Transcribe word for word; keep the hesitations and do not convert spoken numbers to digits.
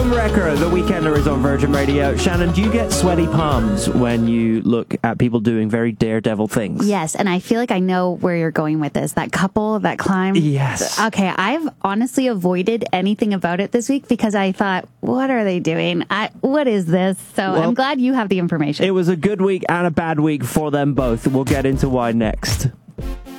Bum Wrecker, The Weekender is on Virgin Radio. Shannon, do you get sweaty palms when you look at people doing very daredevil things? Yes, and I feel like I know where you're going with this. That couple that climbed. Yes. Okay, I've honestly avoided anything about it this week because I thought, what are they doing? I, what is this? So Well, I'm glad you have the information. It was a good week and a bad week for them both. We'll get into why next.